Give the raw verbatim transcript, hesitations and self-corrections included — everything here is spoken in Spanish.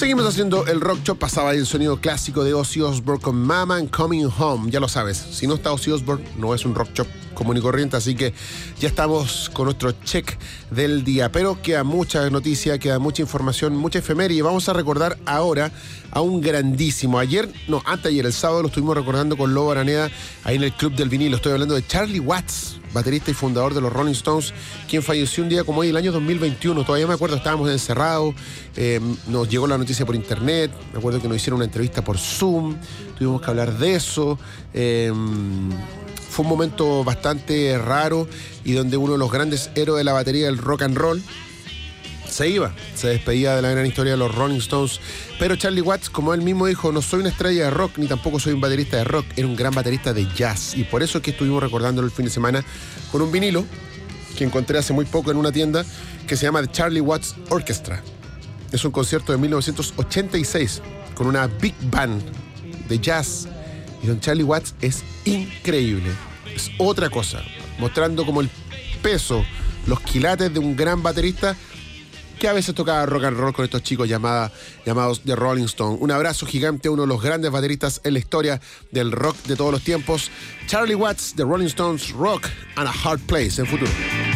Seguimos haciendo el Rock Shop. Pasaba ahí el sonido clásico de Ozzy Osbourne con Mama and Coming Home. Ya lo sabes, si no está Ozzy Osbourne, no es un Rock Shop común y corriente. Así que ya estamos con nuestro check del día. Pero queda mucha noticia, queda mucha información, mucha efeméride. Y vamos a recordar ahora a un grandísimo. Ayer, no, antes de ayer, el sábado, lo estuvimos recordando con Lobo Araneda ahí en el Club del Vinilo. Estoy hablando de Charlie Watts, baterista y fundador de los Rolling Stones, quien falleció un día como hoy, el año dos mil veintiuno. Todavía me acuerdo, estábamos encerrados, eh, nos llegó la noticia por internet, me acuerdo que nos hicieron una entrevista por Zoom, tuvimos que hablar de eso. Eh, fue un momento bastante raro y donde uno de los grandes héroes de la batería del rock and roll se iba, se despedía de la gran historia de los Rolling Stones. Pero Charlie Watts, como él mismo dijo, no soy una estrella de rock, ni tampoco soy un baterista de rock, era un gran baterista de jazz. Y por eso es que estuvimos recordándolo el fin de semana con un vinilo que encontré hace muy poco en una tienda que se llama The Charlie Watts Orchestra. Es un concierto de mil novecientos ochenta y seis con una big band de jazz. Y don Charlie Watts es increíble. Es otra cosa, mostrando como el peso, los quilates de un gran baterista que a veces tocaba rock and roll con estos chicos llamada, llamados The Rolling Stone. Un abrazo gigante a uno de los grandes bateristas en la historia del rock de todos los tiempos, Charlie Watts, The Rolling Stones, Rock and a Hard Place en futuro.